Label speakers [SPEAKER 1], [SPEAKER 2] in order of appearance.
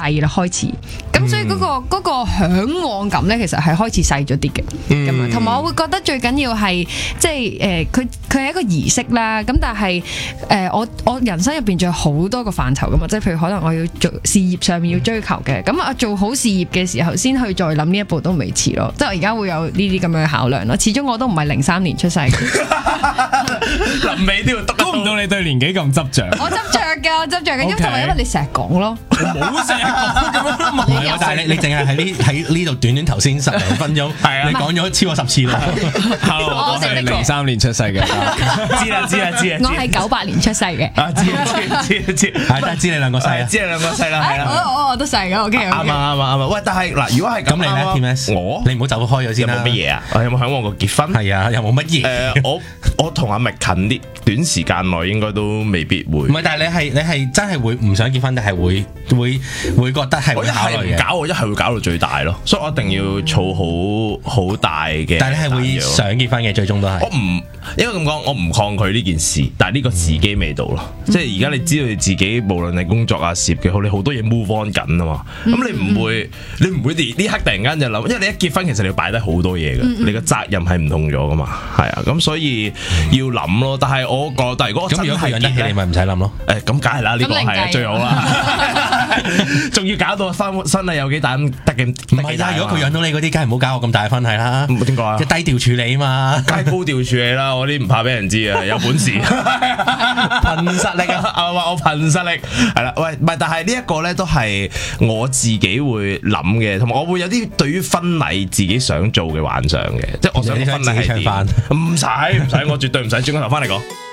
[SPEAKER 1] 細啦，開始。咁所以嗰個嚮往感咧，其實係開始細咗啲嘅。咁啊，同埋我會覺得最緊要係即係佢係一個儀式啦。咁但係我人生入邊仲有好多個範疇噶嘛，即係譬如可能我要做事業上面要追求嘅，咁啊做好事業嘅時候先去再諗呢一步都未遲咯。即係我而家會有呢啲咁樣嘅考量咯。始終我都唔係03年出世嘅，
[SPEAKER 2] 臨尾都要
[SPEAKER 3] 估唔到你對年紀咁執着。
[SPEAKER 1] 我執着嘅，因為同埋因為你成日講咯，
[SPEAKER 3] 冇成日講咁樣冇
[SPEAKER 4] 係啊，但係你淨係喺呢度短頭先10零分鐘，
[SPEAKER 2] 係啊，
[SPEAKER 4] 你講咗超過10次啦。
[SPEAKER 3] 我係03年出世嘅，
[SPEAKER 2] 知啦。
[SPEAKER 1] 我係98年出世嘅，
[SPEAKER 2] 知，
[SPEAKER 4] 係但係知你兩個細啊，
[SPEAKER 2] 知你兩個細啦，係啦，
[SPEAKER 1] 我都細嘅，OK。
[SPEAKER 2] 啱啊。喂，但係嗱，如果係
[SPEAKER 4] 咁你咧 TMS
[SPEAKER 2] 我
[SPEAKER 4] 你唔好走開咗先啦。
[SPEAKER 2] 有冇乜嘢啊？我有冇嚮往過結婚？
[SPEAKER 4] 係啊，有冇乜嘢？
[SPEAKER 2] 我同阿咪近啲，短時間內應該都未必會。
[SPEAKER 4] 唔係，但係你係真係會唔想結婚，定係會覺得係會考慮嘅？
[SPEAKER 2] 我一係會搞到最大咯，所以我一定要儲好大嘅。
[SPEAKER 4] 但係你係會想結婚嘅，最終都係。
[SPEAKER 2] 我唔應該咁講，我唔抗拒呢件事，但係呢個時機未到咯。即係而家你知道你自己，無論你工作啊、事業嘅好，你好多嘢 move on 緊啊嘛。咁你唔會呢刻突然間就諗，因為你一結婚其實你要擺低好多嘢嘅，你個責任係唔同咗噶嘛。係啊，咁所以要諗咯。但係我覺得如果
[SPEAKER 4] 咁如果佢養得起，你咪唔使諗咯。
[SPEAKER 2] 咁梗係啦，呢個係最好啦。仲要搞到婚禮有幾大咁得嘅？
[SPEAKER 4] 唔係啊，如果佢養到你嗰啲，梗係唔好搞我咁大嘅婚禮啦。
[SPEAKER 2] 點解啊？
[SPEAKER 4] 即係低調處理啊嘛，
[SPEAKER 2] 梗係高調處理啦。我啲唔怕俾人知啊，有本事，憑實力啊！話我憑實力係啦。喂，唔係，但係呢一個咧都係我自己會諗嘅，同埋我會有啲對於婚禮自己想做嘅幻想嘅，即係我想婚禮係點？唔使，我絕對唔使。轉個頭翻嚟講。